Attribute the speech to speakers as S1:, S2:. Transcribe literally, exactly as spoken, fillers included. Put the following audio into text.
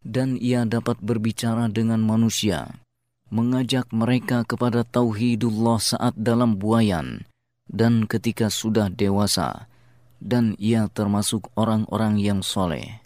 S1: dan ia dapat berbicara dengan manusia, mengajak mereka kepada tauhidullah saat dalam buayan dan ketika sudah dewasa, dan ia termasuk orang-orang yang soleh.